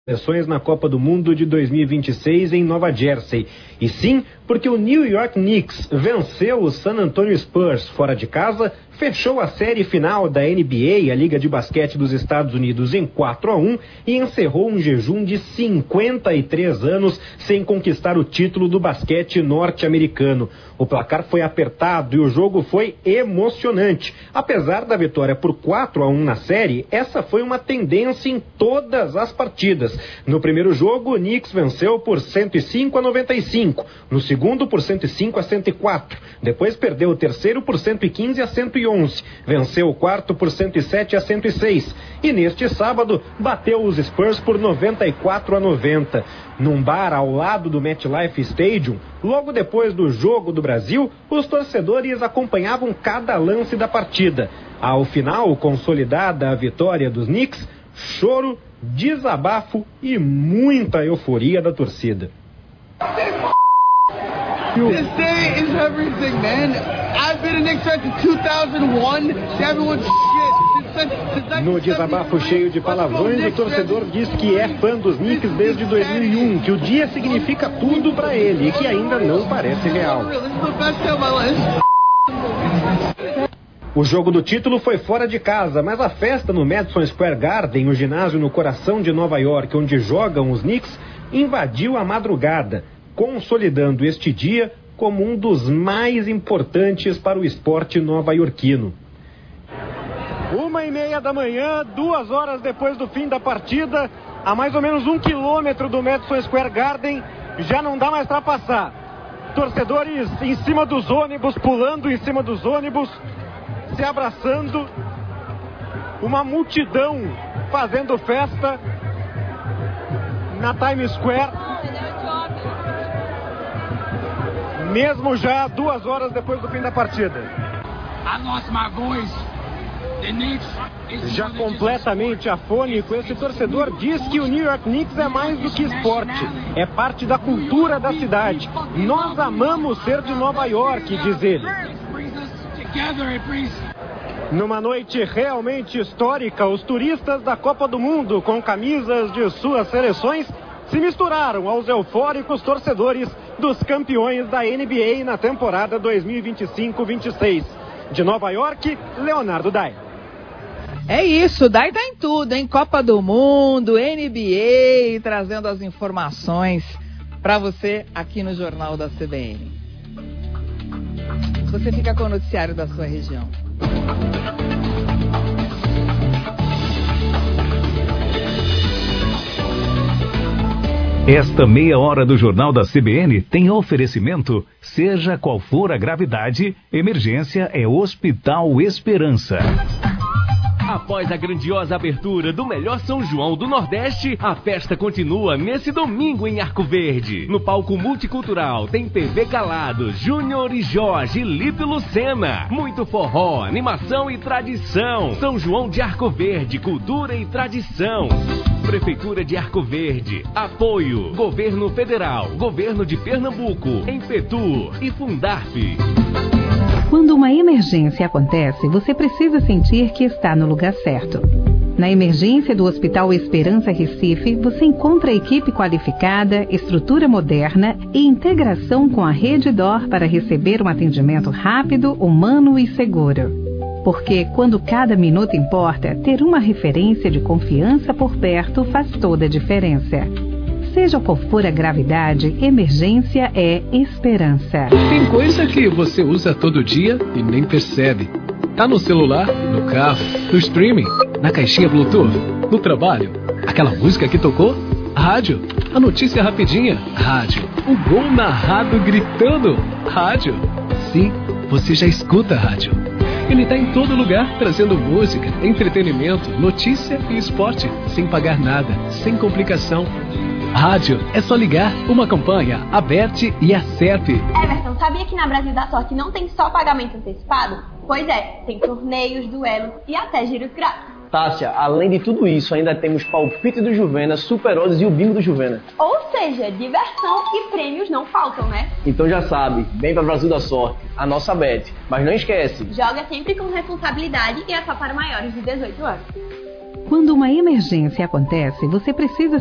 seleções na Copa do Mundo de 2026 em Nova Jersey. E sim, porque o New York Knicks venceu o San Antonio Spurs fora de casa, fechou a série final da NBA, a Liga de Basquete dos Estados Unidos, em 4-1 e encerrou um jejum de 53 anos sem conquistar o título do basquete norte-americano. O placar foi apertado e o jogo foi emocionante. Apesar da vitória por 4-1 na série, essa foi uma tendência em todas as partidas. No primeiro jogo, o Knicks venceu por 105-95. No segundo, por 105-104. Depois perdeu o terceiro por 115-111. Venceu o quarto por 107-106. E neste sábado, bateu os Spurs por 94-90. Num bar ao lado do MetLife Stadium, logo depois do Jogo do Brasil, os torcedores acompanhavam cada lance da partida. Ao final, consolidada a vitória dos Knicks, choro, desabafo e muita euforia da torcida. This day is everything, man. I've been a Knicks fan since 2001. Everyone's shit. No desabafo cheio de palavrões, o torcedor diz que é fã dos Knicks desde 2001, que o dia significa tudo pra ele e que ainda não parece real. O jogo do título foi fora de casa, mas a festa no Madison Square Garden, o ginásio no coração de Nova York, onde jogam os Knicks, invadiu a madrugada, consolidando este dia como um dos mais importantes para o esporte nova-iorquino. 1:30 da manhã, 2 horas depois do fim da partida, a mais ou menos 1 quilômetro do Madison Square Garden, já não dá mais para passar. Torcedores em cima dos ônibus, pulando em cima dos ônibus, se abraçando, uma multidão fazendo festa na Times Square, mesmo já 2 horas depois do fim da partida. Já completamente afônico, esse torcedor diz que o New York Knicks é mais do que esporte, é parte da cultura da cidade. Nós amamos ser de Nova York, diz ele. Numa noite realmente histórica, os turistas da Copa do Mundo, com camisas de suas seleções, se misturaram aos eufóricos torcedores dos campeões da NBA na temporada 2025-26. De Nova York, Leonardo Dai. É isso, Dai tá em tudo, hein? Copa do Mundo, NBA, trazendo as informações para você aqui no Jornal da CBN. Você fica com o noticiário da sua região. Esta meia hora do Jornal da CBN tem oferecimento, seja qual for a gravidade, emergência é Hospital Esperança. Após a grandiosa abertura do melhor São João do Nordeste, a festa continua nesse domingo em Arco Verde. No palco multicultural tem PV Calado, Júnior e Jorge, Lipe Lucena. Muito forró, animação e tradição. São João de Arco Verde, cultura e tradição. Prefeitura de Arco Verde. Apoio. Governo Federal, Governo de Pernambuco, Empetur e Fundarp. Quando uma emergência acontece, você precisa sentir que está no lugar certo. Na emergência do Hospital Esperança Recife, você encontra equipe qualificada, estrutura moderna e integração com a Rede D'Or para receber um atendimento rápido, humano e seguro. Porque quando cada minuto importa, ter uma referência de confiança por perto faz toda a diferença. Seja qual for a gravidade, emergência é esperança. Tem coisa que você usa todo dia e nem percebe. Tá no celular, no carro, no streaming, na caixinha Bluetooth, no trabalho. Aquela música que tocou? Rádio. A notícia rapidinha? Rádio. O gol narrado gritando? Rádio. Sim, você já escuta rádio. Ele está em todo lugar, trazendo música, entretenimento, notícia e esporte, sem pagar nada, sem complicação. Rádio, é só ligar, uma campanha, aperte e acerte. Everton, sabia que na Brasil da Sorte não tem só pagamento antecipado? Pois é, tem torneios, duelos e até giros grátis. Tássia, além de tudo isso, ainda temos palpite do Juvena, Super Odds e o bingo do Juvena. Ou seja, diversão e prêmios não faltam, né? Então já sabe, vem pra Brasil da Sorte, a nossa bet. Mas não esquece, joga sempre com responsabilidade e é só para maiores de 18 anos. Quando uma emergência acontece, você precisa